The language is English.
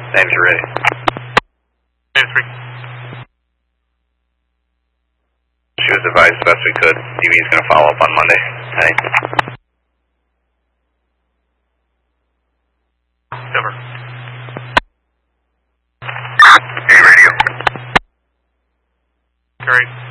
Names are ready. 3. She was advised the best we could. DV is going to follow up on Monday. Hey. Cover. Hey, radio. Great.